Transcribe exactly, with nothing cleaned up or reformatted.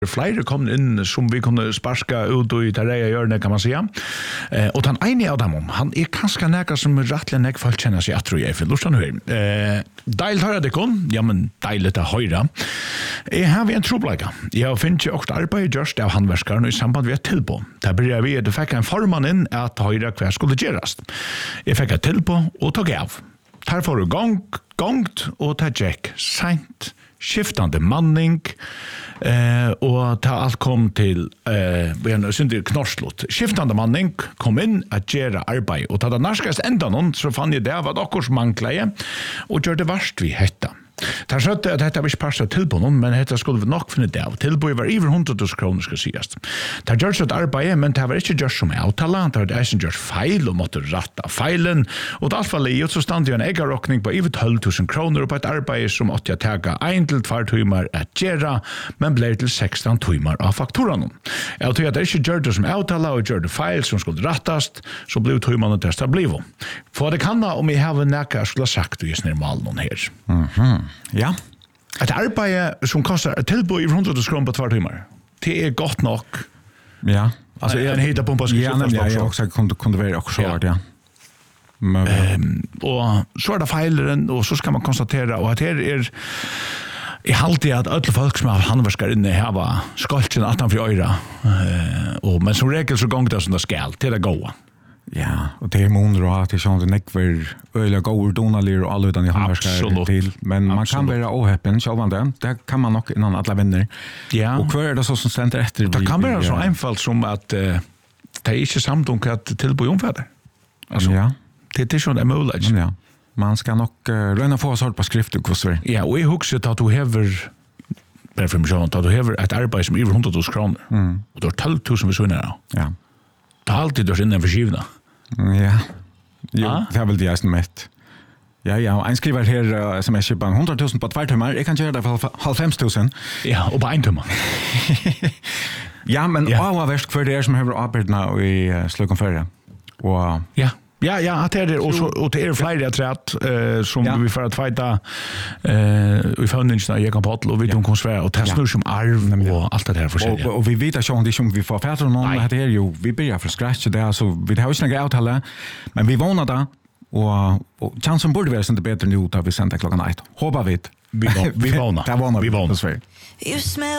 Flere kom inn som vi kunne sparska ut i terreia hjørne, kan man säga. Eh, og den ene av dem, han er kanskje nekka som rettelig nek folk kjenner seg, jeg tror jeg, for lustan høyre. Eh, deilt høyre det kon, ja, men deiligt det høyre. Jeg har vi en trobleika. Jeg finner ikke også arbeid just av handverskaren i samband med et tilbå. Der blir vi, det fikk en formann inn at høyre hver skulle gjerast. Jeg fikk et tilbå og tog av. Her får du gong, gongt og ta jack, seint, skiftande manning, eh, og ta alt kom til eh, en syndig knorslott. Skiftande manning kom inn at gjøre arbeid, og ta det narskast enda noen, så fann jeg det av at okkurs mangleie, og gjør det varst vi hetta. Det er skjøtte at dette var ikke passet tilbå noen, men dette skulle vi nok finne det av. Tilbå var over hundre tusen kroner, skal sies. Det er gjort et arbeid, men det var ikke gjort som avtale. Det var ikke gjort feil, og måtte ratta feilen. Og det alt var livet, så stand det en egerrokning på over tolv tusen kroner, og på et arbeid som måtte jeg tega en til tvær timer at gjøre, men ble til seksten timer av faktorene. Jeg tror at det ikke gjort det som avtale, og gjort det feil som skulle rattast, så ble timerne til å bli. For det kan da, om jeg har nækka, skulle ha sagt, og jeg snir mal noen her. Mhm. Ja. Et arbeid som kostar et tilbå i hundre tusen kroner på tvær timer. Det er godt nok. Ja. Altså, en hita pumpa skal ja, nemlig, jeg også kunde, kunde være også så ja. Men, um, og så er det feileren, og så skal man konstatera, og at her er jeg halte at alle folk som har handverskar inne her var skoltjen attenfor øyra, uh, og, men som regel så gong det som det skal, til det gåa. Ja, og det er måneder og at det er sånn at det nekver øyla gåur donalir og alle utan i handverskar til, men man kan være åheppen, sjálfande, det kan man nok innan alle venner. Ja. Og hver er det så som stender etter? Det kan være så einfalt som at uh, det er ikke samt om hva tilbå i omfæder. Altså, ja. Det er ikke sånn det er mulig. Ja. Man skal nok uh, røyna få sort på skrift og hvordan. Ja, og jeg husker at du hever bare for meg sånn, at du hever et arbeid som er over hundre tusen kroner, mm. og du har tolv tusen vi sønner av. Ja. Det har alltid vært innenfor skivene. Ja, jo, ah? det er vel det jeg som mest. Ja, ja, og en skriver her uh, som jeg kjøper hundre tusen på tvær timer, jeg kan gjøre det for halvfems tusen. Ja, og på en timer. Ja, men ja. Av verst for det er som har arbeidene i uh, slukken før. Og ja. Ja, ja, at det er, og, så, og det er flere jeg trett, uh, som ja. vi får at feita uh, i foundingene i Ekan Pottel, og vi kan konstvere, og det snur som arv, og alt det her forskjellige. Og, og vi vet ikke om det er som vi får fætter noen, det er jo, vi begynner fra scratch, det er, så vi har ikke noe avtale, men vi våner det, og, og chansen burde være sånn det bedre nå, da vi sender klokken ett. Håper vi. Vi våner. Det våner vi. Vi våner.